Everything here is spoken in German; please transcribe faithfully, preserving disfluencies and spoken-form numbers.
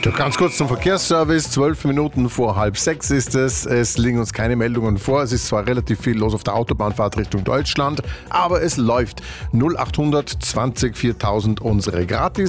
Ganz kurz zum Verkehrsservice. Zwölf Minuten vor halb sechs ist es. Es liegen uns keine Meldungen vor. Es ist zwar relativ viel los auf der Autobahnfahrt Richtung Deutschland, aber es läuft. null achthundert zwanzig viertausend unsere Gratis.